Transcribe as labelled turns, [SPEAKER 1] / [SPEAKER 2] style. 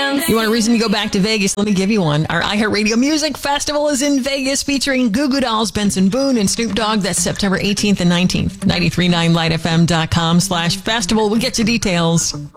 [SPEAKER 1] dance.
[SPEAKER 2] You want a reason to go back to Vegas? Let me give you one. Our iHeartRadio Music Festival is in Vegas featuring Goo Goo Dolls, Benson Boone, and Snoop Dogg. That's September 18th and 19th. 93.9lightfm.com/festival. We'll get you details.